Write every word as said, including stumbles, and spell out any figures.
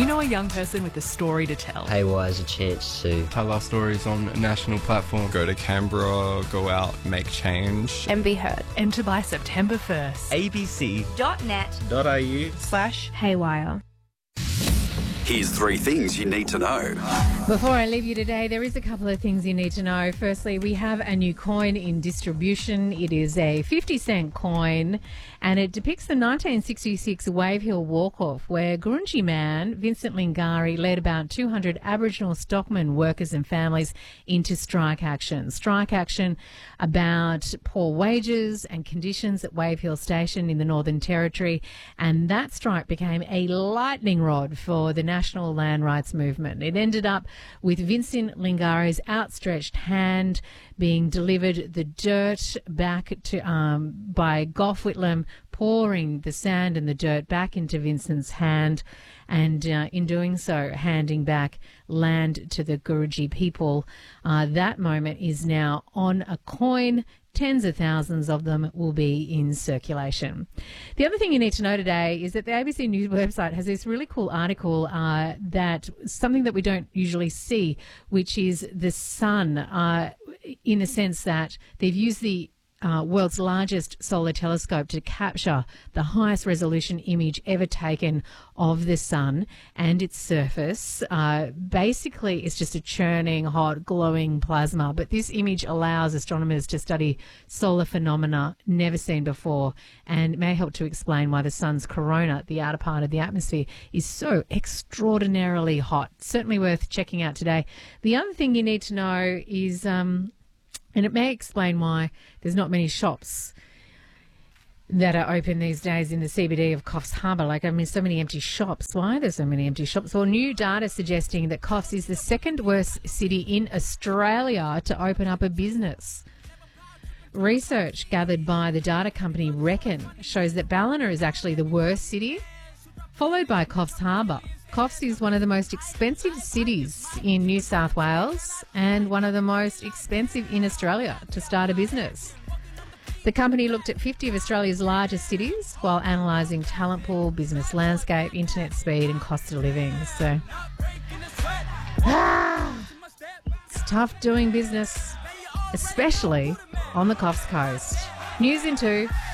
you know a young person with a story to tell? Haywire is a chance to tell our stories on a national platform. Go to Canberra, go out, make change. And be heard. Enter by September first. abc.net.au slash Haywire. Here's three things you need to know. Before I leave you today, there is a couple of things you need to know. Firstly, we have a new coin in distribution. It is a fifty cent coin, and it depicts the nineteen sixty-six Wave Hill Walk-Off, where Gurindji man Vincent Lingari led about two hundred Aboriginal stockmen, workers and families into strike action. Strike action about poor wages and conditions at Wave Hill Station in the Northern Territory, and that strike became a lightning rod for the national land rights movement. It ended up with Vincent Lingari's outstretched hand being delivered the dirt back to um, by Gough Whitlam, pouring the sand and the dirt back into Vincent's hand, and uh, in doing so, handing back land to the Gurindji people. Uh, that moment is now on a coin. Tens of thousands of them will be in circulation. The other thing you need to know today is that the A B C News website has this really cool article uh, that something that we don't usually see, which is the sun, uh, in a sense that they've used the Uh, world's largest solar telescope to capture the highest resolution image ever taken of the sun and its surface. Uh, basically, it's just a churning, hot, glowing plasma, but this image allows astronomers to study solar phenomena never seen before, and may help to explain why the sun's corona, the outer part of the atmosphere, is so extraordinarily hot. Certainly worth checking out today. The other thing you need to know is... Um, And it may explain why there's not many shops that are open these days in the C B D of Coffs Harbour. Like, I mean, so many empty shops. Why are there so many empty shops? Well, new data suggesting that Coffs is the second worst city in Australia to open up a business. Research gathered by the data company Reckon shows that Ballina is actually the worst city, followed by Coffs Harbour. Coffs is one of the most expensive cities in New South Wales and one of the most expensive in Australia to start a business. The company looked at fifty of Australia's largest cities while analysing talent pool, business landscape, internet speed and cost of living. So, ah, it's tough doing business, especially on the Coffs Coast. News in two.